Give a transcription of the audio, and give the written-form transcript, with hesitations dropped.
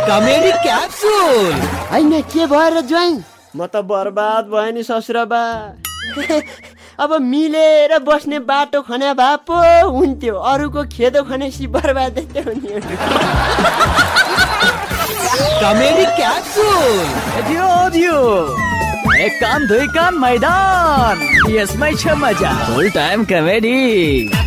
Comedy capsule. हैन के भएर ज्वाइँ? म त बर्बाद भयो नि ससुराबा। अब मिलेर बस्ने बाटो खन्या भए पो हुन्थ्यो, अरूको खेदो खनेसी बर्बाद जस्तै हुन्थ्यो। Comedy capsule. दियो एक कान दुई कान मैदान, यसमै छ मजा। फुल टाइम कमेडी।